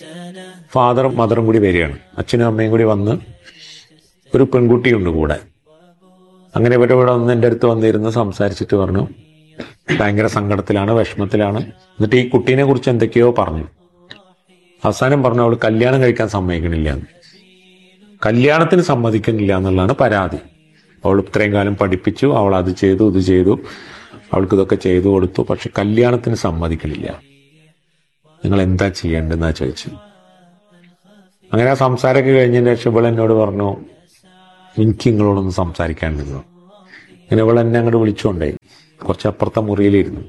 ഫാദറും മദറും കൂടി വരികയാണ്, അച്ഛനും അമ്മയും കൂടി വന്ന് ഒരു പെൺകുട്ടിയുണ്ട് കൂടെ. അങ്ങനെ ഇവരുടെ കൂടെ വന്ന് എൻ്റെ അടുത്ത് വന്നിരുന്ന് സംസാരിച്ചിട്ട് പറഞ്ഞു ഭയങ്കര സങ്കടത്തിലാണ്, വിഷമത്തിലാണ്. എന്നിട്ട് ഈ കുട്ടീനെ കുറിച്ച് എന്തൊക്കെയോ പറഞ്ഞു. അവസാനം പറഞ്ഞു അവൾ കല്യാണം കഴിക്കാൻ സമ്മതിക്കണില്ല, കല്യാണത്തിന് സമ്മതിക്കുന്നില്ല എന്നുള്ളതാണ് പരാതി. അവൾ ഇത്രയും കാലം പഠിപ്പിച്ചു, അവൾ അത് ചെയ്തു ഇത് ചെയ്തു, അവൾക്ക് ഇതൊക്കെ ചെയ്തു കൊടുത്തു, പക്ഷെ കല്യാണത്തിന് സമ്മതിക്കണില്ല. നിങ്ങൾ എന്താ ചെയ്യേണ്ടതെന്നാ ചോദിച്ചു. അങ്ങനെ ആ സംസാരമൊക്കെ കഴിഞ്ഞതിന് ശേഷം ഇവൾ എന്നോട് പറഞ്ഞു എനിക്ക് നിങ്ങളോടൊന്ന് സംസാരിക്കാണ്ടിരുന്നു. ഇങ്ങനെ ഇവൾ എന്നെ അങ്ങോട്ട് വിളിച്ചുകൊണ്ടേ കുറച്ചപ്പുറത്തെ മുറിയിലിരുന്നു.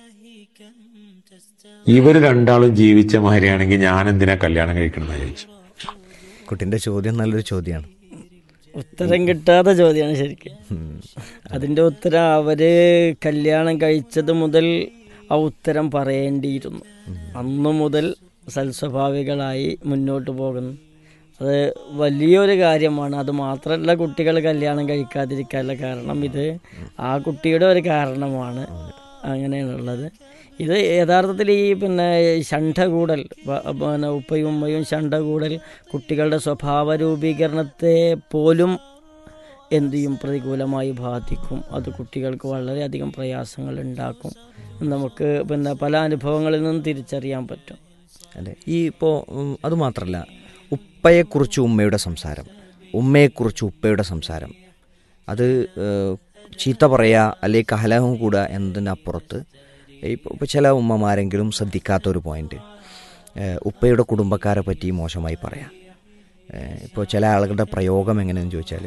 ഇവര് രണ്ടാളും ജീവിച്ച മാതിരിയാണെങ്കിൽ ഞാൻ എന്തിനാ കല്യാണം കഴിക്കണമെന്ന് ചോദിച്ചു. കുട്ടിന്റെ ചോദ്യം നല്ലൊരു ചോദ്യമാണ്, ഉത്തരം കിട്ടാത്ത ചോദ്യമാണ് ശരിക്കും. അതിൻ്റെ ഉത്തരം അവര് കല്യാണം കഴിച്ചത് മുതൽ ആ ഉത്തരം പറയേണ്ടിയിരുന്നു. അന്നു മുതൽ സൽസ്വഭാവികളായി മുന്നോട്ട് പോകുന്നു. അത് വലിയൊരു കാര്യമാണ്. അത് മാത്രമല്ല, കുട്ടികൾ കല്യാണം കഴിക്കാതിരിക്കാനുള്ള കാരണം ഇത് ആ കുട്ടിയുടെ ഒരു കാരണമാണ്. അങ്ങനെയാണുള്ളത്. ഇത് യഥാർത്ഥത്തിൽ ഈ ഷണ്ട കൂടൽ, ഉപ്പയും ഉമ്മയും ഷണ്ട കൂടൽ കുട്ടികളുടെ സ്വഭാവ രൂപീകരണത്തെ പോലും എന്ത് ചെയ്യും, പ്രതികൂലമായി ബാധിക്കും. അത് കുട്ടികൾക്ക് വളരെയധികം പ്രയാസങ്ങൾ ഉണ്ടാക്കും. നമുക്ക് പല അനുഭവങ്ങളിൽ നിന്നും തിരിച്ചറിയാൻ പറ്റും. അല്ലേ? ഈ ഇപ്പോൾ അതുമാത്രമല്ല, ഉപ്പയെക്കുറിച്ച് ഉമ്മയുടെ സംസാരം, ഉമ്മയെക്കുറിച്ച് ഉപ്പയുടെ സംസാരം, അത് ചീത്ത പറയുക അല്ലെങ്കിൽ കലഹം കൂടുക എന്നതിനപ്പുറത്ത് ഇപ്പോൾ ചില ഉമ്മമാരെങ്കിലും ശ്രദ്ധിക്കാത്തൊരു പോയിന്റ്, ഉപ്പയുടെ കുടുംബക്കാരെ പറ്റി മോശമായി പറയാം. ഇപ്പോൾ ചില ആളുകളുടെ പ്രയോഗം എങ്ങനെയെന്ന് ചോദിച്ചാൽ,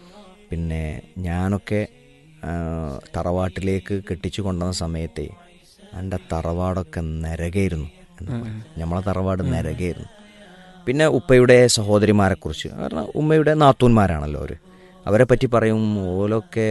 ഞാനൊക്കെ തറവാട്ടിലേക്ക് കെട്ടിച്ചു കൊണ്ടുവന്ന സമയത്തെ എൻ്റെ തറവാടൊക്കെ നരകയായിരുന്നു, നമ്മളെ തറവാട് നരകയായിരുന്നു. പിന്നെ ഉപ്പയുടെ സഹോദരിമാരെക്കുറിച്ച്, കാരണം ഉമ്മയുടെ നാത്തൂന്മാരാണല്ലോ അവർ, അവരെ പറ്റി പറയും ഓലൊക്കെ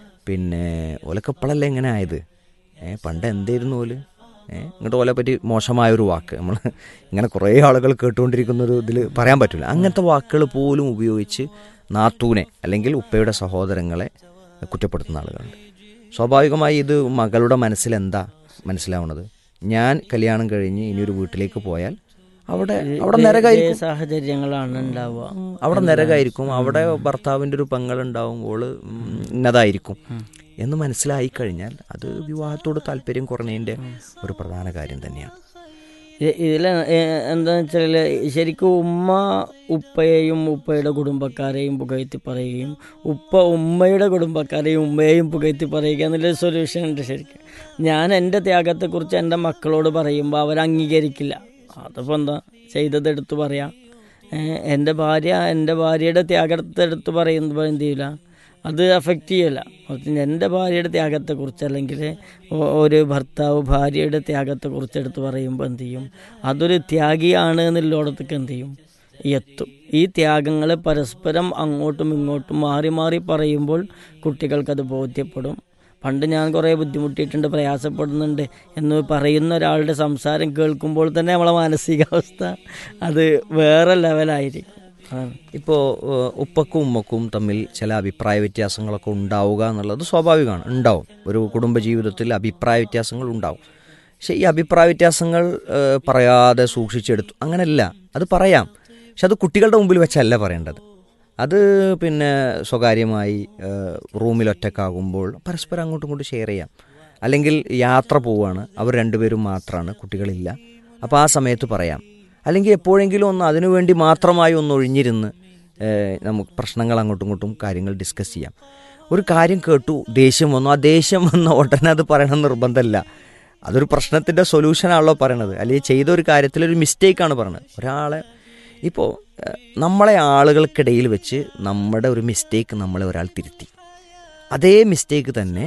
ഓലൊക്കെ ഇപ്പോഴല്ലേ ഇങ്ങനെ ആയത്, പണ്ട് എന്തായിരുന്നു ഓല്, ഇങ്ങോട്ട് ഓലെ പറ്റി മോശമായൊരു വാക്ക് നമ്മൾ ഇങ്ങനെ കുറേ ആളുകൾ കേട്ടുകൊണ്ടിരിക്കുന്നൊരു ഇതിൽ പറയാൻ പറ്റില്ല. അങ്ങനത്തെ വാക്കുകൾ പോലും ഉപയോഗിച്ച് നാത്തൂനെ അല്ലെങ്കിൽ ഉപ്പയുടെ സഹോദരങ്ങളെ കുറ്റപ്പെടുത്തുന്ന ആളുകളുണ്ട്. സ്വാഭാവികമായി ഇത് മകളുടെ മനസ്സിലെന്താ മനസ്സിലാവുന്നത്, ഞാൻ കല്യാണം കഴിഞ്ഞ് ഇനിയൊരു വീട്ടിലേക്ക് പോയാൽ അവിടെ നരകമായിരിക്കും, സാഹചര്യങ്ങളാണ് ഉണ്ടാവുക, അവിടെ നരകമായിരിക്കും, അവിടെ ഭർത്താവിൻ്റെ ഒരു പെങ്ങളുണ്ടാവും, ഓള് ഇന്നതായിരിക്കും എന്ന് മനസ്സിലായി കഴിഞ്ഞാൽ അത് വിവാഹത്തോട് താല്പര്യം കുറഞ്ഞതിൻ്റെ ഒരു പ്രധാന കാര്യം തന്നെയാണ്. ഇതിൽ എന്താണെന്ന് വെച്ചാൽ ശരിക്കും ഉമ്മ ഉപ്പയെയും ഉപ്പയുടെ കുടുംബക്കാരെയും പുകഴ്ത്തി പറയുകയും ഉപ്പ ഉമ്മയുടെ കുടുംബക്കാരെയും ഉമ്മയെയും പുകഴ്ത്തി പറയുക എന്നുള്ളൊരു സൊല്യൂഷൻ ഉണ്ട്. ശരിക്കും ഞാൻ എൻ്റെ ത്യാഗത്തെക്കുറിച്ച് എൻ്റെ മക്കളോട് പറയുമ്പോൾ അവർ അംഗീകരിക്കില്ല. അതിപ്പോൾ എന്താ ചെയ്തതെടുത്ത് പറയാം. എൻ്റെ ഭാര്യയുടെ ത്യാഗത്തെടുത്ത് പറയുമ്പോൾ എന്ത് ചെയ്യില്ല, അത് അഫക്റ്റ് ചെയ്യില്ല. എൻ്റെ ഭാര്യയുടെ ത്യാഗത്തെക്കുറിച്ച് അല്ലെങ്കിൽ ഒരു ഭർത്താവ് ഭാര്യയുടെ ത്യാഗത്തെക്കുറിച്ച് എടുത്ത് പറയുമ്പോൾ എന്ത് ചെയ്യും, അതൊരു ത്യാഗിയാണ് എന്നുള്ളിടത്തേക്ക് എന്ത് ചെയ്യും, എത്തും. ഈ ത്യാഗങ്ങളെ പരസ്പരം അങ്ങോട്ടും ഇങ്ങോട്ടും മാറി മാറി പറയുമ്പോൾ കുട്ടികൾക്കത് ബോധ്യപ്പെടും. പണ്ട് ഞാൻ കുറേ ബുദ്ധിമുട്ടിയിട്ടുണ്ട്, പ്രയാസപ്പെടുന്നുണ്ട് എന്ന് പറയുന്ന ഒരാളുടെ സംസാരം കേൾക്കുമ്പോൾ തന്നെ നമ്മളെ മാനസികാവസ്ഥ അത് വേറെ ലെവലായിരിക്കും. ഇപ്പോൾ ഉപ്പക്കും ഉമ്മക്കും തമ്മിൽ ചില അഭിപ്രായ വ്യത്യാസങ്ങളൊക്കെ ഉണ്ടാവുക എന്നുള്ളത് സ്വാഭാവികമാണ്, ഉണ്ടാവും. ഒരു കുടുംബജീവിതത്തിൽ അഭിപ്രായ വ്യത്യാസങ്ങൾ ഉണ്ടാവും. പക്ഷെ ഈ അഭിപ്രായ വ്യത്യാസങ്ങൾ പറയാതെ സൂക്ഷിച്ചെടുത്തു അങ്ങനെയല്ല, അത് പറയാം. പക്ഷെ അത് കുട്ടികളുടെ മുമ്പിൽ വെച്ചല്ല പറയേണ്ടത്. അത് സ്വകാര്യമായി റൂമിൽ ഒറ്റക്കാകുമ്പോൾ പരസ്പരം അങ്ങോട്ടും ഇങ്ങോട്ടും ഷെയർ ചെയ്യാം. അല്ലെങ്കിൽ യാത്ര പോവുകയാണ്, അവർ രണ്ടുപേരും മാത്രമാണ്, കുട്ടികളില്ല, അപ്പോൾ ആ സമയത്ത് പറയാം. അല്ലെങ്കിൽ എപ്പോഴെങ്കിലും ഒന്ന് അതിനുവേണ്ടി മാത്രമായി ഒന്ന് ഒഴിഞ്ഞിരുന്ന് നമുക്ക് പ്രശ്നങ്ങൾ അങ്ങോട്ടും ഇങ്ങോട്ടും കാര്യങ്ങൾ ഡിസ്കസ് ചെയ്യാം. ഒരു കാര്യം കേട്ടു, ദേഷ്യം വന്നു, ആ ദേഷ്യം വന്ന ഉടനെ അത് പറയണം നിർബന്ധമല്ല. അതൊരു പ്രശ്നത്തിൻ്റെ സൊല്യൂഷനാണല്ലോ പറയണത്, അല്ലെങ്കിൽ ചെയ്ത ഒരു കാര്യത്തിലൊരു മിസ്റ്റേക്കാണ് പറയണത്. ഒരാളെ ഇപ്പോൾ നമ്മളെ ആളുകൾക്കിടയിൽ വെച്ച് നമ്മുടെ ഒരു മിസ്റ്റേക്ക് നമ്മളെ ഒരാൾ തിരുത്തി, അതേ മിസ്റ്റേക്ക് തന്നെ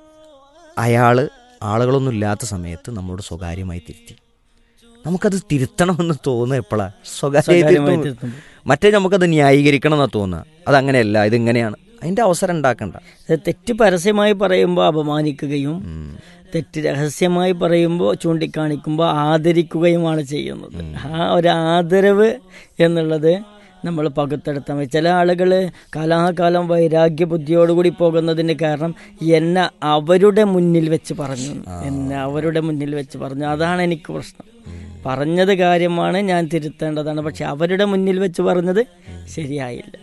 ആളുകളൊന്നും ഇല്ലാത്ത സമയത്ത് നമ്മളോട് സ്വകാര്യമായി തിരുത്തി. നമുക്കത് തിരുത്തണമെന്ന് തോന്നുക എപ്പോഴാണ്, സ്വകാര്യമായി തിരുത്തും. മറ്റേ നമുക്കത് ന്യായീകരിക്കണം എന്നാണ് തോന്നുക, അതങ്ങനെയല്ല ഇതിങ്ങനെയാണ്. അതിൻ്റെ അവസരം ഉണ്ടാക്കണ്ട. തെറ്റ് പരസ്യമായി പറയുമ്പോൾ അപമാനിക്കുകയും തെറ്റ് രഹസ്യമായി പറയുമ്പോൾ ചൂണ്ടിക്കാണിക്കുമ്പോൾ ആദരിക്കുകയുമാണ് ചെയ്യുന്നത്. ആ ഒരു ആദരവ് എന്നുള്ളത് നമ്മൾ പകുത്തെടുത്താൽ മതി. ചില ആളുകൾ കാലാകാലം വൈരാഗ്യ ബുദ്ധിയോടുകൂടി പോകുന്നതിന് കാരണം എന്നെ അവരുടെ മുന്നിൽ വെച്ച് പറഞ്ഞു, അതാണ് എനിക്ക് പ്രശ്നം. പറഞ്ഞത് കാര്യമാണ്, ഞാൻ തിരുത്തേണ്ടതാണ്, പക്ഷെ അവരുടെ മുന്നിൽ വെച്ച് പറഞ്ഞത് ശരിയായില്ല.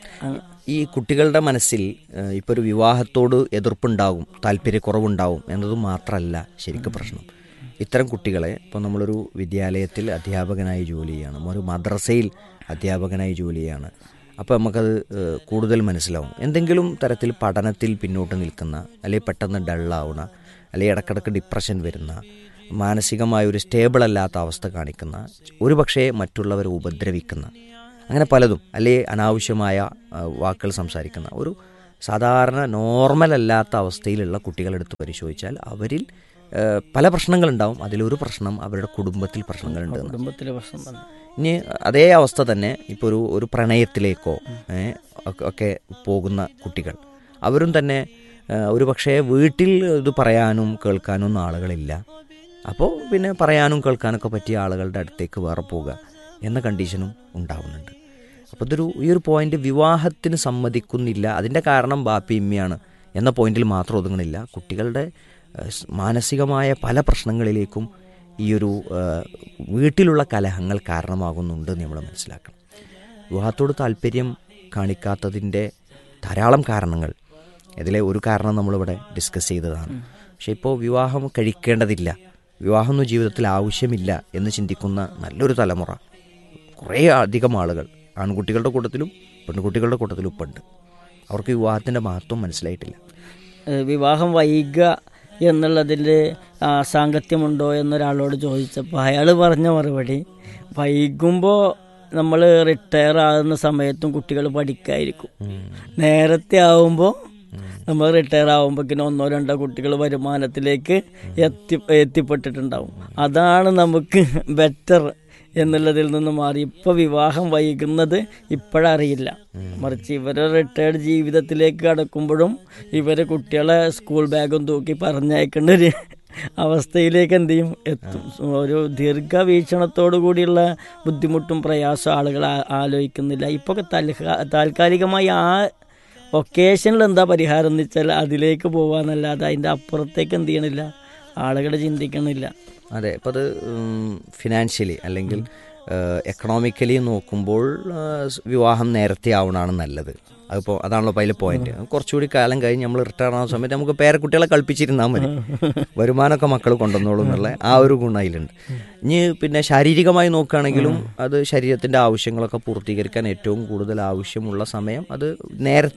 ഈ കുട്ടികളുടെ മനസ്സിൽ ഇപ്പോൾ ഒരു വിവാഹത്തോട് എതിർപ്പുണ്ടാകും, താല്പര്യക്കുറവുണ്ടാവും എന്നത് മാത്രമല്ല ശരിക്കും പ്രശ്നം. ഇത്തരം കുട്ടികളെ ഇപ്പോൾ നമ്മളൊരു വിദ്യാലയത്തിൽ അധ്യാപകനായി ജോലി ചെയ്യാണ്, ഒരു മദ്രസയിൽ അധ്യാപകനായി ജോലി ചെയ്യാണ്. അപ്പോൾ നമുക്കത് കൂടുതൽ മനസ്സിലാവും. എന്തെങ്കിലും തരത്തിൽ പഠനത്തിൽ പിന്നോട്ട് നിൽക്കുന്ന, അല്ലെങ്കിൽ പെട്ടെന്ന് ഡള്ളാവുന്ന, അല്ലെങ്കിൽ ഇടക്കിടക്ക് ഡിപ്രഷൻ വരുന്ന, മാനസികമായ ഒരു സ്റ്റേബിൾ അല്ലാത്ത അവസ്ഥ കാണിക്കുന്ന, ഒരു പക്ഷേ മറ്റുള്ളവരെ ഉപദ്രവിക്കുന്ന, അങ്ങനെ പലതും, അല്ലെങ്കിൽ അനാവശ്യമായ വാക്കുകൾ സംസാരിക്കുന്ന, ഒരു സാധാരണ നോർമൽ അല്ലാത്ത അവസ്ഥയിലുള്ള കുട്ടികളെടുത്ത് പരിശോധിച്ചാൽ അവരിൽ പല പ്രശ്നങ്ങളുണ്ടാവും. അതിലൊരു പ്രശ്നം അവരുടെ കുടുംബത്തിൽ പ്രശ്നങ്ങളുണ്ട്. കുടുംബത്തിലെ പ്രശ്നം തന്നെ. ഇനി അതേ അവസ്ഥ തന്നെ ഇപ്പോൾ ഒരു പ്രണയത്തിലേക്കോ ഒക്കെ പോകുന്ന കുട്ടികൾ, അവരും തന്നെ ഒരു പക്ഷേ വീട്ടിൽ ഇത് പറയാനും കേൾക്കാനും ഒന്നും ആളുകളില്ല. അപ്പോൾ പിന്നെ പറയാനും കേൾക്കാനൊക്കെ പറ്റിയ ആളുകളുടെ അടുത്തേക്ക് വേറെ പോകുക എന്ന കണ്ടീഷനും ഉണ്ടാവുന്നുണ്ട്. അപ്പോൾ ഈ ഒരു പോയിന്റ് വിവാഹത്തിന് സമ്മതിക്കുന്നില്ല, അതിൻ്റെ കാരണം ബാപ്പി ഇമ്മയാണ് എന്ന പോയിന്റിൽ മാത്രം ഒതുങ്ങണില്ല. കുട്ടികളുടെ മാനസികമായ പല പ്രശ്നങ്ങളിലേക്കും ഈ ഒരു വീട്ടിലുള്ള കലഹങ്ങൾ കാരണമാകുന്നുണ്ട് നമ്മൾ മനസ്സിലാക്കണം. വിവാഹത്തോട് താല്പര്യം കാണിക്കാത്തതിൻ്റെ ധാരാളം കാരണങ്ങൾ, ഇതിലെ ഒരു കാരണം നമ്മളിവിടെ ഡിസ്കസ് ചെയ്തതാണ്. പക്ഷെ ഇപ്പോൾ വിവാഹം കഴിക്കേണ്ടതില്ല, വിവാഹമൊന്നും ജീവിതത്തിൽ ആവശ്യമില്ല എന്ന് ചിന്തിക്കുന്ന നല്ലൊരു തലമുറ, കുറേ അധികം ആളുകൾ ആൺകുട്ടികളുടെ കൂട്ടത്തിലും പെൺകുട്ടികളുടെ കൂട്ടത്തിലും ഇപ്പം ഉണ്ട്. അവർക്ക് വിവാഹത്തിൻ്റെ മഹത്വം മനസ്സിലായിട്ടില്ല. വിവാഹം വൈകുക എന്നുള്ളതിൽ സാങ്കത്യമുണ്ടോ എന്നൊരാളോട് ചോദിച്ചപ്പോൾ അയാൾ പറഞ്ഞ മറുപടി, വൈകുമ്പോൾ നമ്മൾ റിട്ടയർ ആകുന്ന സമയത്തും കുട്ടികൾ പഠിക്കായിരിക്കും, നേരത്തെ ആവുമ്പോൾ നമ്മൾ റിട്ടയർ ആകുമ്പോഴേക്കിനും 1-2 കുട്ടികൾ വരുമാനത്തിലേക്ക് എത്തിപ്പെട്ടിട്ടുണ്ടാവും. അതാണ് നമുക്ക് ബെറ്റർ എന്നുള്ളതിൽ നിന്ന് മാറി ഇപ്പോൾ വിവാഹം വൈകുന്നത് ഇപ്പോഴറിയില്ല, മറിച്ച് ഇവരെ റിട്ടയർഡ് ജീവിതത്തിലേക്ക് കടക്കുമ്പോഴും ഇവരെ കുട്ടികളെ സ്കൂൾ ബാഗും തൂക്കി പറഞ്ഞയക്കേണ്ട ഒരു അവസ്ഥയിലേക്ക് എന്ത് ചെയ്യും എത്തും. ഒരു ദീർഘവീക്ഷണത്തോടു കൂടിയുള്ള ബുദ്ധിമുട്ടും പ്രയാസവും ആളുകൾ ആലോചിക്കുന്നില്ല. ഇപ്പോൾ താൽക്കാലികമായി ആ ഒക്കേഷനിൽ എന്താ പരിഹാരം എന്ന് വെച്ചാൽ അതിലേക്ക് പോകാന്നല്ലാതെ അതിൻ്റെ അപ്പുറത്തേക്ക് എന്ത് ചെയ്യണില്ല, ആളുകൾ ചിന്തിക്കണില്ല. അതെ, ഇപ്പോൾ അത് ഫിനാൻഷ്യലി അല്ലെങ്കിൽ എക്കണോമിക്കലി നോക്കുമ്പോൾ വിവാഹം നേരത്തെ ആവണമാണ് നല്ലത്. അതിപ്പോൾ അതാണല്ലോ അതിലെ പോയിന്റ്. കുറച്ചുകൂടി കാലം കഴിഞ്ഞ് നമ്മൾ റിട്ടയർ ആവുന്ന സമയത്ത് നമുക്ക് പേരക്കുട്ടികളെ കളിപ്പിച്ചിരുന്നാൽ മതി, വരുമാനമൊക്കെ മക്കൾ കൊണ്ടുവന്നോളൂ എന്നുള്ള ആ ഒരു ഗുണം അതിലുണ്ട്. ഇനി പിന്നെ ശാരീരികമായി നോക്കുകയാണെങ്കിലും അത് ശരീരത്തിൻ്റെ ആവശ്യങ്ങളൊക്കെ പൂർത്തീകരിക്കാൻ ഏറ്റവും കൂടുതൽ ആവശ്യമുള്ള സമയം അത് നേരത്തെ